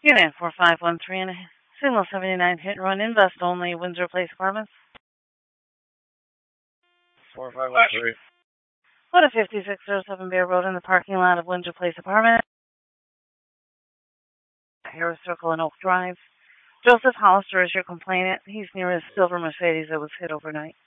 Unit 4513 and a single 79 hit and run, invest only, Windsor Place Apartments. 4513. What a 5607 Bear Road in the parking lot of Windsor Place Apartments. Harris Circle and Oak Drive. Joseph Hollister is your complainant. He's near his silver Mercedes that was hit overnight.